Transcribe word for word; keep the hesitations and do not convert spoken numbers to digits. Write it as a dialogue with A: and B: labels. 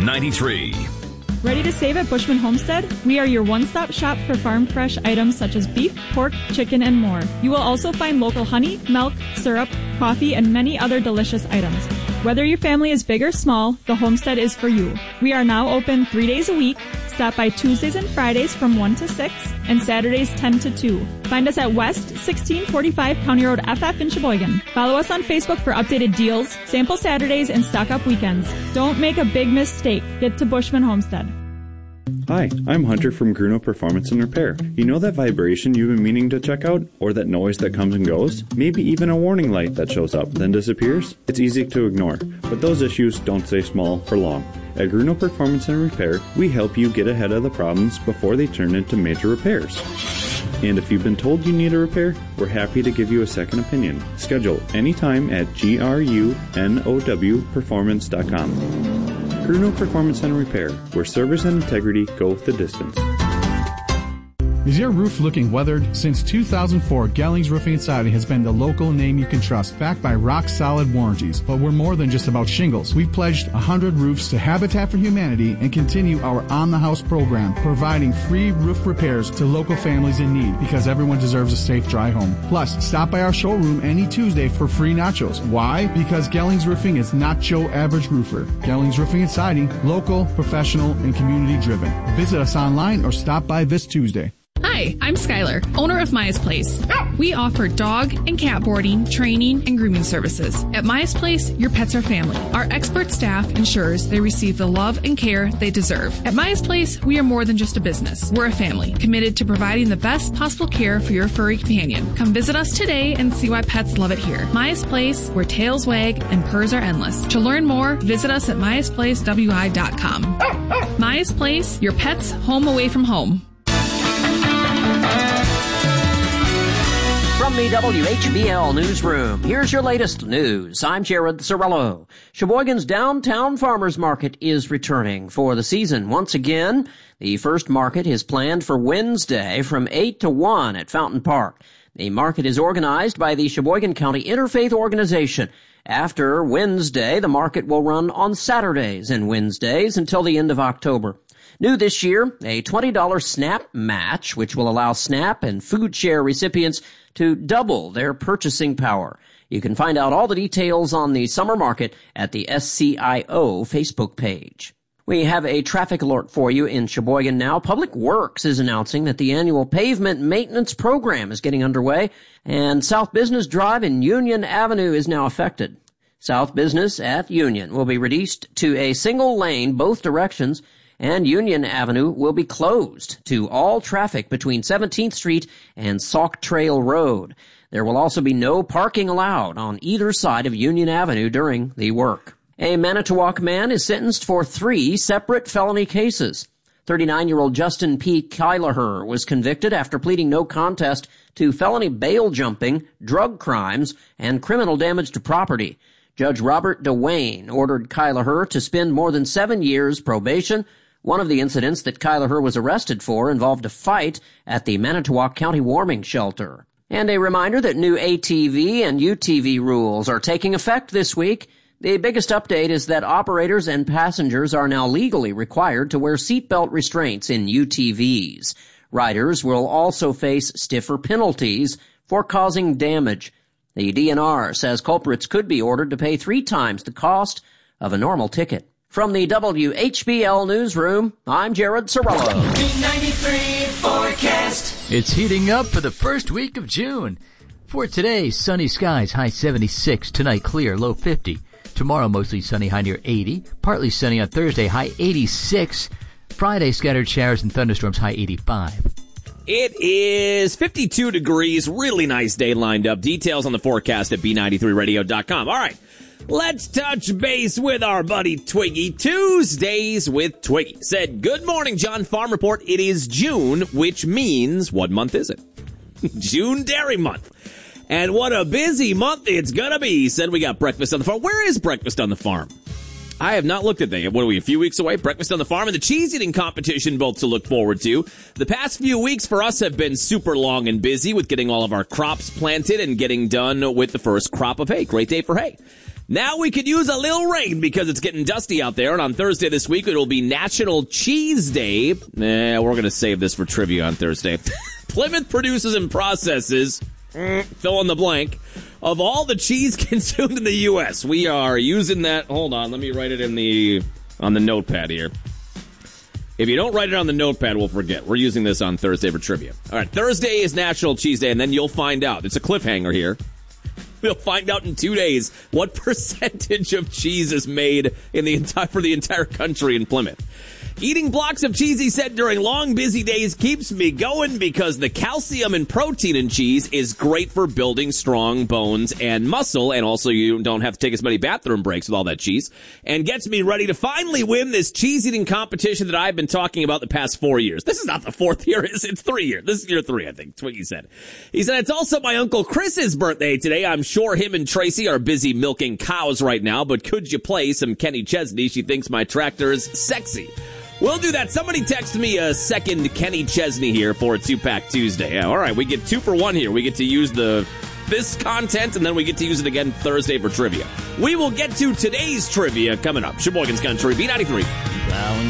A: ninety-three.
B: Ready to save at Bushman Homestead? We are your one-stop shop for farm fresh items such as beef, pork, chicken, and more. You will also find local honey, milk, syrup, coffee, and many other delicious items. Whether your family is big or small, the Homestead is for you. We are now open three days a week. Stop by Tuesdays and Fridays from one to six and Saturdays ten to two. Find us at West sixteen forty-five County Road F F in Sheboygan. Follow us on Facebook for updated deals, sample Saturdays, and stock up weekends. Don't make a big mistake. Get to Bushman Homestead.
C: Hi, I'm Hunter from Gruno Performance and Repair. You know that vibration you've been meaning to check out? Or that noise that comes and goes? Maybe even a warning light that shows up, then disappears? It's easy to ignore, but those issues don't stay small for long. At Gruno Performance and Repair, we help you get ahead of the problems before they turn into major repairs. And if you've been told you need a repair, we're happy to give you a second opinion. Schedule anytime at G R U N O W performance dot com. Gruno Performance and Repair, where service and integrity go the distance.
D: Is your roof looking weathered? Since two thousand four, Gellings Roofing and Siding has been the local name you can trust, backed by rock-solid warranties. But we're more than just about shingles. We've pledged one hundred roofs to Habitat for Humanity and continue our on-the-house program, providing free roof repairs to local families in need, because everyone deserves a safe, dry home. Plus, stop by our showroom any Tuesday for free nachos. Why? Because Gellings Roofing is not your average roofer. Gellings Roofing and Siding, local, professional, and community-driven. Visit us online or stop by this Tuesday.
E: Hi, I'm Skylar, owner of Maya's Place. We offer dog and cat boarding, training, and grooming services. At Maya's Place, your pets are family. Our expert staff ensures they receive the love and care they deserve. At Maya's Place, we are more than just a business. We're a family, committed to providing the best possible care for your furry companion. Come visit us today and see why pets love it here. Maya's Place, where tails wag and purrs are endless. To learn more, visit us at mayas place w i dot com. Maya's Place, your pet's home away from home.
F: From the W H B L Newsroom, here's your latest news. I'm Jared Sorello. Sheboygan's Downtown Farmers Market is returning for the season once again. The first market is planned for Wednesday from eight to one at Fountain Park. The market is organized by the Sheboygan County Interfaith Organization. After Wednesday, the market will run on Saturdays and Wednesdays until the end of October. New this year, a twenty dollars SNAP match, which will allow SNAP and food share recipients to double their purchasing power. You can find out all the details on the summer market at the S C I O Facebook page. We have a traffic alert for you in Sheboygan now. Public Works is announcing that the annual pavement maintenance program is getting underway, and South Business Drive and Union Avenue is now affected. South Business at Union will be reduced to a single lane both directions, and Union Avenue will be closed to all traffic between seventeenth Street and Sauk Trail Road. There will also be no parking allowed on either side of Union Avenue during the work. A Manitowoc man is sentenced for three separate felony cases. thirty-nine-year-old Justin P. Kylaher was convicted after pleading no contest to felony bail jumping, drug crimes, and criminal damage to property. Judge Robert DeWayne ordered Kylaher to spend more than seven years probation. One of the incidents that Kylaher was arrested for involved a fight at the Manitowoc County Warming Shelter. And a reminder that new A T V and U T V rules are taking effect this week. The biggest update is that operators and passengers are now legally required to wear seatbelt restraints in U T Vs. Riders will also face stiffer penalties for causing damage. The D N R says culprits could be ordered to pay three times the cost of a normal ticket. From the W H B L Newsroom, I'm Jared Sorello.
G: B ninety-three forecast.
H: It's heating up for the first week of June. For today, sunny skies, high seventy-six. Tonight, clear, low fifty. Tomorrow, mostly sunny, high near eighty. Partly sunny on Thursday, high eighty-six. Friday, scattered showers and thunderstorms, high eighty-five.
I: It is fifty-two degrees. Really nice day lined up. Details on the forecast at B ninety-three radio dot com. All right. Let's touch base with our buddy Twiggy. Tuesdays with Twiggy. Said, good morning, John. Farm Report. It is June, which means, what month is it? June Dairy Month. And what a busy month it's gonna be. Said we got Breakfast on the Farm. Where is Breakfast on the Farm? I have not looked at that. What are we, a few weeks away? Breakfast on the Farm and the cheese eating competition, both to look forward to. The past few weeks for us have been super long and busy with getting all of our crops planted and getting done with the first crop of hay. Great day for hay. Now we could use a little rain because it's getting dusty out there. And on Thursday this week, it'll be National Cheese Day. Eh, we're going to save this for trivia on Thursday. Plymouth produces and processes, mm, fill in the blank, of all the cheese consumed in the U S. We are using that. Hold on. Let me write it in the on the notepad here. If you don't write it on the notepad, we'll forget. We're using this on Thursday for trivia. All right, Thursday is National Cheese Day, and then you'll find out. It's a cliffhanger here. We'll find out in two days what percentage of cheese is made in the entire for the entire country in Plymouth. Eating blocks of cheese, he said, during long, busy days keeps me going because the calcium and protein in cheese is great for building strong bones and muscle, and also you don't have to take as many bathroom breaks with all that cheese, and gets me ready to finally win this cheese-eating competition that I've been talking about the past four years. This is not the fourth year. It's, it's three years. This is year three, I think. That's what he said. He said, it's also my Uncle Chris's birthday today. I'm sure him and Tracy are busy milking cows right now, but could you play some Kenny Chesney? She thinks my tractor is sexy. We'll do that. Somebody text me a second Kenny Chesney here for a two-pack Tuesday. Yeah, all right, we get two for one here. We get to use the this content, and then we get to use it again Thursday for trivia. We will get to today's trivia coming up. Sheboygan's Country, B ninety-three.